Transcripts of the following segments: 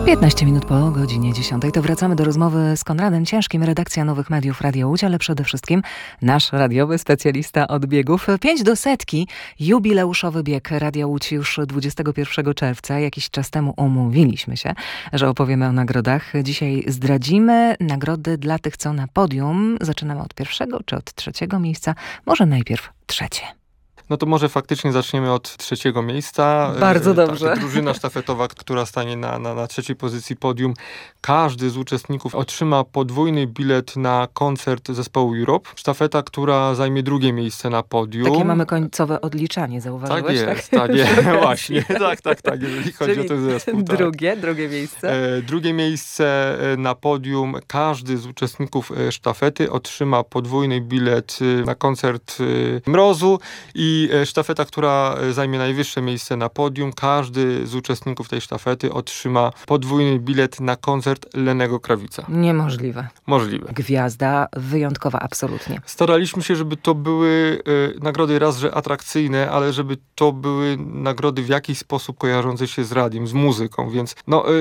15 minut po godzinie 10 to wracamy do rozmowy z Konradem Ciężkim, redakcja Nowych Mediów Radio Łódź, ale przede wszystkim nasz radiowy specjalista od biegów. 5 do setki, jubileuszowy bieg Radia Łódź już 21 czerwca. Jakiś czas temu umówiliśmy się, że opowiemy o nagrodach. Dzisiaj zdradzimy nagrody dla tych, co na podium. Zaczynamy od pierwszego czy od trzeciego miejsca? Może najpierw trzecie. No to może faktycznie zaczniemy od trzeciego miejsca. Bardzo dobrze. Drużyna sztafetowa, która stanie na trzeciej pozycji podium. Każdy z uczestników otrzyma podwójny bilet na koncert zespołu Europe. Sztafeta, która zajmie drugie miejsce na podium. Takie mamy końcowe odliczanie, zauważyłeś? Tak jest. Właśnie. Tak, jeżeli chodzi o ten zespół. Tak. Drugie miejsce. Drugie miejsce na podium. Każdy z uczestników sztafety otrzyma podwójny bilet na koncert Mrozu i sztafeta, która zajmie najwyższe miejsce na podium. Każdy z uczestników tej sztafety otrzyma podwójny bilet na koncert Lennego Krawica. Niemożliwe. Możliwe. Gwiazda wyjątkowa, absolutnie. Staraliśmy się, żeby to były nagrody raz, że atrakcyjne, ale żeby to były nagrody w jakiś sposób kojarzące się z radiem, z muzyką, więc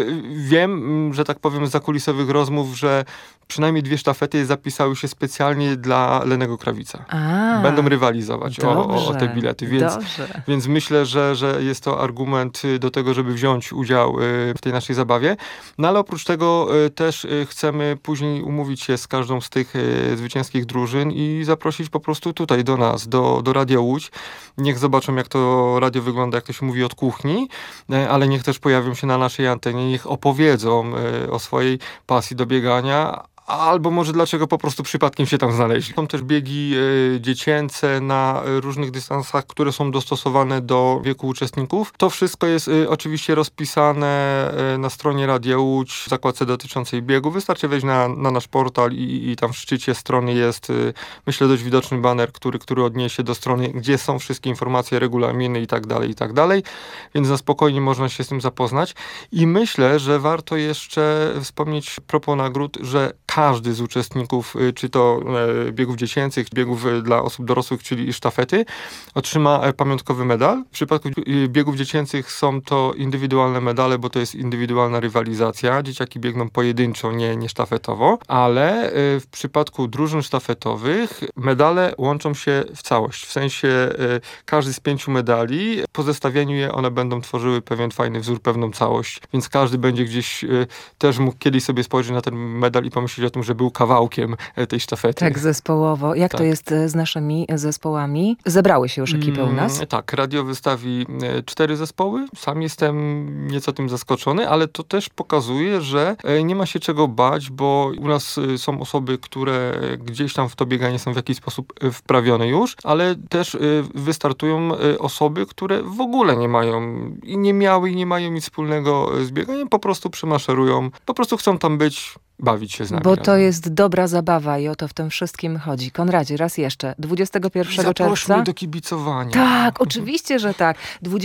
wiem, że tak powiem z zakulisowych rozmów, że przynajmniej 2 sztafety zapisały się specjalnie dla Lennego Krawica. Będą rywalizować o te bilety, więc myślę, że jest to argument do tego, żeby wziąć udział w tej naszej zabawie. No ale oprócz tego też chcemy później umówić się z każdą z tych zwycięskich drużyn i zaprosić po prostu tutaj do nas, do Radia Łódź. Niech zobaczą, jak to radio wygląda, jak to się mówi, od kuchni, ale niech też pojawią się na naszej antenie, niech opowiedzą o swojej pasji do biegania, albo może dlaczego po prostu przypadkiem się tam znaleźli. Są też biegi dziecięce na różnych dystansach, które są dostosowane do wieku uczestników. To wszystko jest oczywiście rozpisane na stronie Radia Łódź w zakładce dotyczącej biegu. Wystarczy wejść na nasz portal i tam w szczycie strony jest, myślę, dość widoczny baner, który odniesie do strony, gdzie są wszystkie informacje, regulaminy i tak dalej. Więc na spokojnie można się z tym zapoznać. I myślę, że warto jeszcze wspomnieć a propos nagród, że każdy z uczestników, czy to biegów dziecięcych, biegów dla osób dorosłych, czyli sztafety, otrzyma pamiątkowy medal. W przypadku biegów dziecięcych są to indywidualne medale, bo to jest indywidualna rywalizacja. Dzieciaki biegną pojedynczo, nie sztafetowo, ale w przypadku drużyn sztafetowych medale łączą się w całość. W sensie każdy z 5 medali, po zestawieniu je one będą tworzyły pewien fajny wzór, pewną całość, więc każdy będzie gdzieś też mógł kiedyś sobie spojrzeć na ten medal i pomyśleć o tym, że był kawałkiem tej sztafety. Tak, zespołowo. Jak to jest z naszymi zespołami? Zebrały się już ekipy u nas? Tak, radio wystawi 4 zespoły. Sam jestem nieco tym zaskoczony, ale to też pokazuje, że nie ma się czego bać, bo u nas są osoby, które gdzieś tam w to bieganie są w jakiś sposób wprawione już, ale też wystartują osoby, które w ogóle nie mają i nie miały i nie mają nic wspólnego z bieganiem, po prostu przemaszerują, po prostu chcą tam być, bawić się z nami. Bo to jest dobra zabawa i o to w tym wszystkim chodzi. Konradzie, raz jeszcze, 21 czerwca. Zaprośmy do kibicowania. Tak, oczywiście, że tak.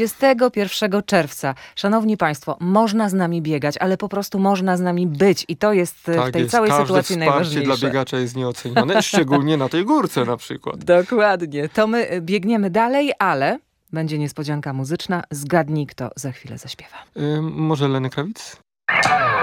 21 czerwca. Szanowni Państwo, można z nami biegać, ale po prostu można z nami być i to jest w tej całej sytuacji najważniejsze. Każde wsparcie dla biegacza jest nieocenione, szczególnie na tej górce na przykład. Dokładnie. To my biegniemy dalej, ale będzie niespodzianka muzyczna. Zgadnij, kto za chwilę zaśpiewa. Może Lenny Krawic?